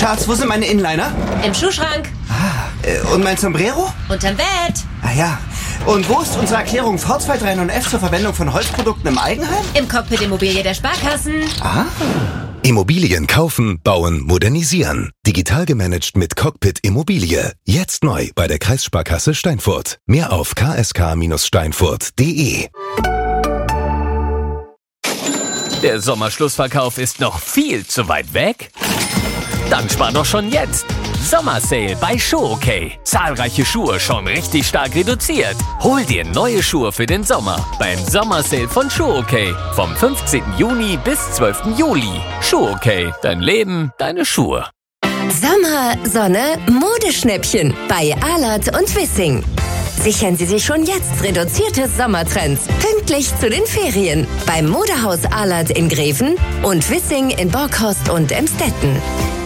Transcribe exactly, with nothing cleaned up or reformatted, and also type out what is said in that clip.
Schatz, wo sind meine Inliner? Im Schuhschrank. Ah, äh, und mein Sombrero? Unterm Bett. Ah ja. Und wo ist unsere Erklärung V zwei drei neun F zur Verwendung von Holzprodukten im Eigenheim? Im Cockpit Immobilie der Sparkassen. Ah. Immobilien kaufen, bauen, modernisieren. Digital gemanagt mit Cockpit Immobilie. Jetzt neu bei der Kreissparkasse Steinfurt. Mehr auf k s k Steinfurt punkt de. Der Sommerschlussverkauf ist noch viel zu weit weg? Dann spar doch schon jetzt. Sommersale bei Show-Okay. Zahlreiche Schuhe schon richtig stark reduziert. Hol dir neue Schuhe für den Sommer beim Sommersale von Show-Okay. Vom fünfzehnten Juni bis zwölften Juli. Show-Okay. Dein Leben, deine Schuhe. Sommer, Sonne, Modeschnäppchen bei Ahlert und Wissing. Sichern Sie sich schon jetzt reduzierte Sommertrends. Pünktlich zu den Ferien. Beim Modehaus Ahlert in Greven und Wissing in Borkhorst und Emstetten.